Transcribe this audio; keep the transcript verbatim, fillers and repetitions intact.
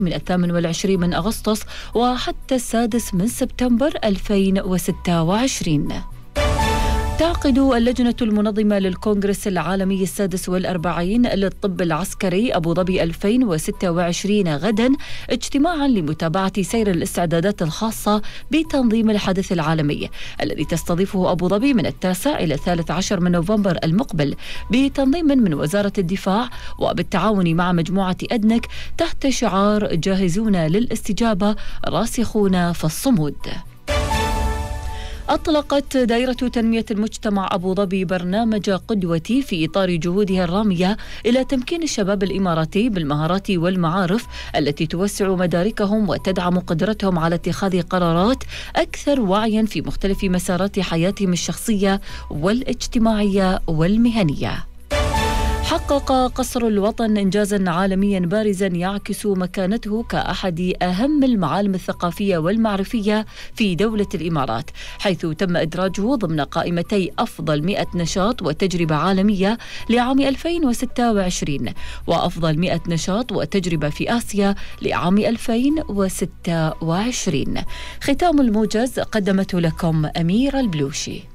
من الثامن والعشرين من أغسطس وحتى السادس من سبتمبر ألفين وستة وعشرين. تعقد اللجنة المنظمة للكونغرس العالمي السادس والأربعين للطب العسكري أبو ظبي ألفين وستة وعشرين غدا اجتماعا لمتابعة سير الاستعدادات الخاصة بتنظيم الحدث العالمي الذي تستضيفه أبو ظبي من التاسع إلى الثالث عشر من نوفمبر المقبل بتنظيم من وزارة الدفاع وبالتعاون مع مجموعة أدنك تحت شعار جاهزون للاستجابة راسخون في الصمود. أطلقت دائرة تنمية المجتمع أبو ظبي برنامج قدوتي في إطار جهودها الرامية إلى تمكين الشباب الإماراتي بالمهارات والمعارف التي توسع مداركهم وتدعم قدرتهم على اتخاذ قرارات أكثر وعيا في مختلف مسارات حياتهم الشخصية والاجتماعية والمهنية. حقق قصر الوطن إنجازا عالميا بارزا يعكس مكانته كأحد أهم المعالم الثقافية والمعرفية في دولة الإمارات، حيث تم إدراجه ضمن قائمتي أفضل مئة نشاط وتجربة عالمية لعام ألفين وستة وعشرين وأفضل مئة نشاط وتجربة في آسيا لعام ألفين وستة وعشرين. ختام الموجز قدمته لكم أميرة البلوشي.